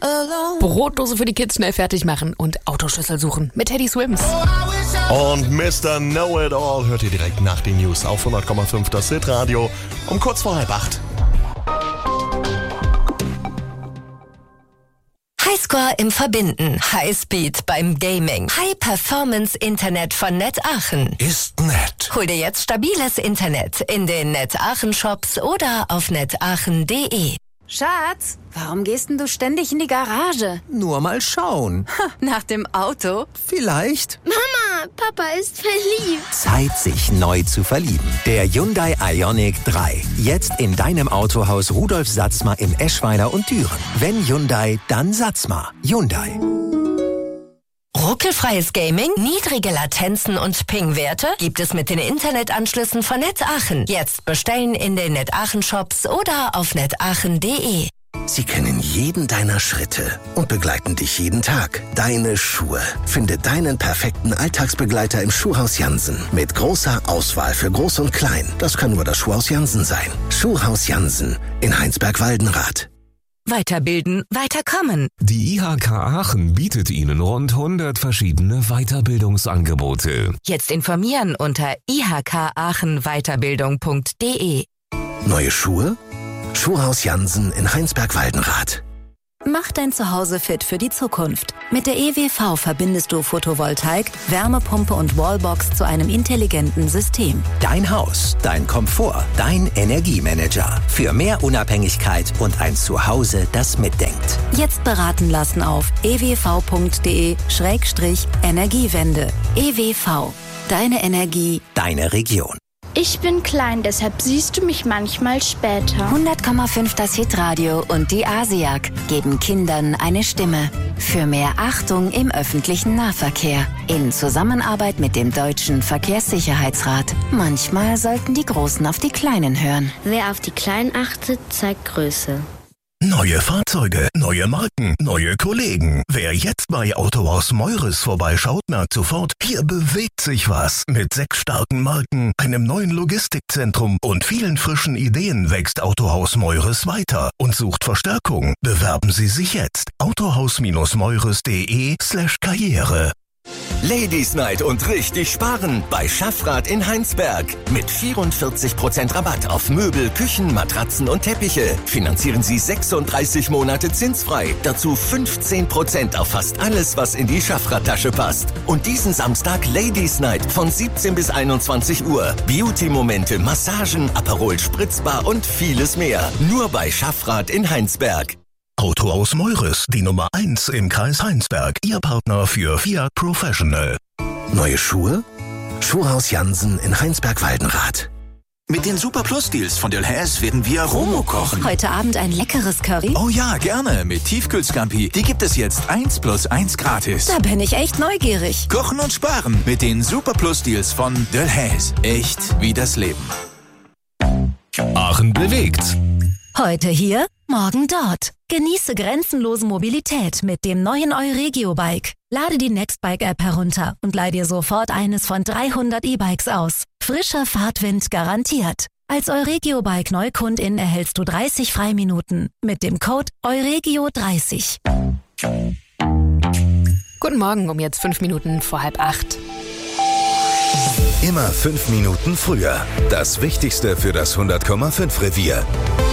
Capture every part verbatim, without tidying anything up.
Brotdose für die Kids schnell fertig machen und Autoschlüssel suchen mit Teddy Swims. Und Mister Know-It-All hört ihr direkt nach den News auf hundert Komma fünf das Hit-Radio um kurz vor halb acht. Highscore im Verbinden, Highspeed beim Gaming, High-Performance-Internet von Net Aachen. Ist nett. Hol dir jetzt stabiles Internet in den Net Aachen Shops oder auf netaachen punkt de. Schatz, warum gehst denn du ständig in die Garage? Nur mal schauen. Nach dem Auto? Vielleicht. Mama, Papa ist verliebt. Zeit, sich neu zu verlieben. Der Hyundai Ioniq drei. Jetzt in deinem Autohaus Rudolf Satzma in Eschweiler und Düren. Wenn Hyundai, dann Satzma. Hyundai. Ruckelfreies Gaming, niedrige Latenzen und Ping-Werte gibt es mit den Internetanschlüssen von Net Aachen. Jetzt bestellen in den Net Aachen Shops oder auf netaachen punkt de. Sie kennen jeden deiner Schritte und begleiten dich jeden Tag. Deine Schuhe. Finde deinen perfekten Alltagsbegleiter im Schuhhaus Jansen. Mit großer Auswahl für Groß und Klein. Das kann nur das Schuhhaus Jansen sein. Schuhhaus Jansen in Heinsberg-Waldenrath. Weiterbilden, weiterkommen. Die I H K Aachen bietet Ihnen rund hundert verschiedene Weiterbildungsangebote. Jetzt informieren unter i h k aachen weiterbildung punkt de. Neue Schuhe? Schuhhaus Jansen in Heinsberg-Waldenrath. Mach dein Zuhause fit für die Zukunft. Mit der E W V verbindest du Photovoltaik, Wärmepumpe und Wallbox zu einem intelligenten System. Dein Haus, dein Komfort, dein Energiemanager. Für mehr Unabhängigkeit und ein Zuhause, das mitdenkt. Jetzt beraten lassen auf e w v punkt de Schrägstrich Energiewende. E W V. Deine Energie, deine Region. Ich bin klein, deshalb siehst du mich manchmal später. hundert Komma fünf das Hitradio und die ASIAG geben Kindern eine Stimme. Für mehr Achtung im öffentlichen Nahverkehr. In Zusammenarbeit mit dem Deutschen Verkehrssicherheitsrat. Manchmal sollten die Großen auf die Kleinen hören. Wer auf die Kleinen achtet, zeigt Größe. Neue Fahrzeuge, neue Marken, neue Kollegen. Wer jetzt bei Autohaus Meures vorbeischaut, merkt sofort, hier bewegt sich was. Mit sechs starken Marken, einem neuen Logistikzentrum und vielen frischen Ideen wächst Autohaus Meures weiter und sucht Verstärkung. Bewerben Sie sich jetzt. autohaus-meures.de slash Karriere. Ladies Night und richtig sparen bei Schaffrath in Heinsberg. Mit vierundvierzig Prozent Rabatt auf Möbel, Küchen, Matratzen und Teppiche. Finanzieren Sie sechsunddreißig Monate zinsfrei. Dazu fünfzehn Prozent auf fast alles, was in die Schaffrath-Tasche passt. Und diesen Samstag Ladies Night von siebzehn bis einundzwanzig Uhr. Beauty-Momente, Massagen, Aperol Spritzbar und vieles mehr. Nur bei Schaffrath in Heinsberg. Autohaus Meures, die Nummer eins im Kreis Heinsberg. Ihr Partner für Fiat Professional. Neue Schuhe? Schuhhaus Jansen in Heinsberg-Waldenrath. Mit den Super Plus Deals von Delhaize werden wir Romo kochen. Heute Abend ein leckeres Curry? Oh ja, gerne. Mit Tiefkühlscampi. Die gibt es jetzt eins plus eins gratis. Da bin ich echt neugierig. Kochen und sparen mit den Super Plus Deals von Delhaize. Echt wie das Leben. Aachen bewegt. Heute hier, morgen dort. Genieße grenzenlose Mobilität mit dem neuen Euregio-Bike. Lade die Nextbike-App herunter und leih dir sofort eines von dreihundert E-Bikes aus. Frischer Fahrtwind garantiert. Als Euregio-Bike-Neukundin erhältst du dreißig Freiminuten mit dem Code Euregio dreißig. Guten Morgen, um jetzt fünf Minuten vor halb acht. Immer fünf Minuten früher. Das Wichtigste für das hundert Komma fünf Revier.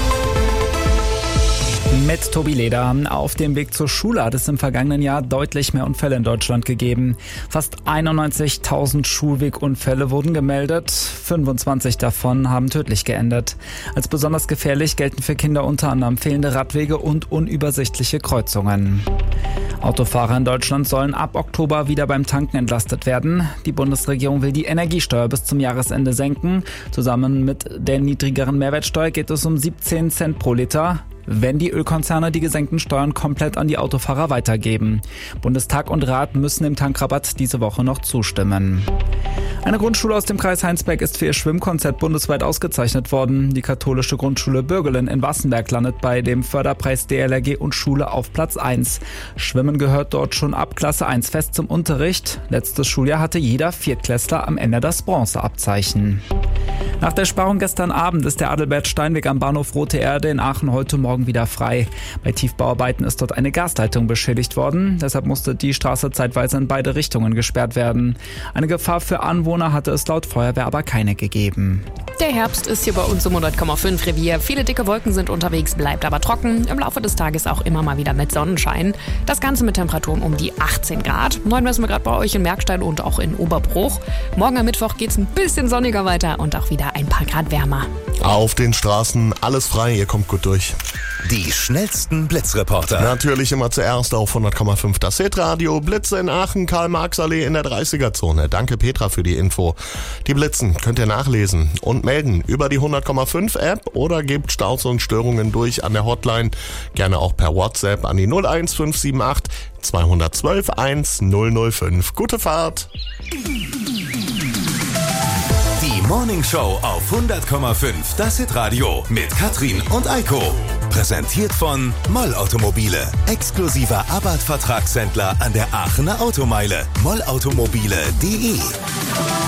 Mit Tobi Leder. Auf dem Weg zur Schule hat es im vergangenen Jahr deutlich mehr Unfälle in Deutschland gegeben. Fast einundneunzigtausend Schulwegunfälle wurden gemeldet. fünfundzwanzig davon haben tödlich geendet. Als besonders gefährlich gelten für Kinder unter anderem fehlende Radwege und unübersichtliche Kreuzungen. Autofahrer in Deutschland sollen ab Oktober wieder beim Tanken entlastet werden. Die Bundesregierung will die Energiesteuer bis zum Jahresende senken. Zusammen mit der niedrigeren Mehrwertsteuer geht es um siebzehn Cent pro Liter, wenn die Ölkonzerne die gesenkten Steuern komplett an die Autofahrer weitergeben. Bundestag und Rat müssen dem Tankrabatt diese Woche noch zustimmen. Eine Grundschule aus dem Kreis Heinsberg ist für ihr Schwimmkonzept bundesweit ausgezeichnet worden. Die katholische Grundschule Bürgelin in Wassenberg landet bei dem Förderpreis D L R G und Schule auf Platz eins. Schwimmen gehört dort schon ab Klasse eins fest zum Unterricht. Letztes Schuljahr hatte jeder Viertklässler am Ende das Bronzeabzeichen. Nach der Sperrung gestern Abend ist der Adalbert-Steinweg am Bahnhof Rote Erde in Aachen heute Morgen wieder frei. Bei Tiefbauarbeiten ist dort eine Gasleitung beschädigt worden. Deshalb musste die Straße zeitweise in beide Richtungen gesperrt werden. Eine Gefahr für Anwohner hatte es laut Feuerwehr aber keine gegeben. Der Herbst ist hier bei uns im hundert Komma fünf Revier. Viele dicke Wolken sind unterwegs, bleibt aber trocken. Im Laufe des Tages auch immer mal wieder mit Sonnenschein. Das Ganze mit Temperaturen um die achtzehn Grad. neun messen wir gerade bei euch in Merkstein und auch in Oberbruch. Morgen am Mittwoch geht's ein bisschen sonniger weiter und auch wieder ein paar Grad wärmer. Auf den Straßen alles frei, ihr kommt gut durch. Die schnellsten Blitzreporter. Natürlich immer zuerst auf hundert Komma fünf das Hitradio. Blitze in Aachen, Karl-Marx-Allee in der dreißiger-Zone. Danke Petra für die Info. Die Blitzen könnt ihr nachlesen und melden über die hundert Komma fünf App oder gebt Staus und Störungen durch an der Hotline. Gerne auch per WhatsApp an die null eins fünf sieben acht zwei eins zwei eins null null fünf. Gute Fahrt! Die Morning Show auf hundert Komma fünf das Hitradio mit Katrin und Eiko. Präsentiert von Moll Automobile. Exklusiver Abarth-Vertragshändler an der Aachener Automeile. moll automobile punkt de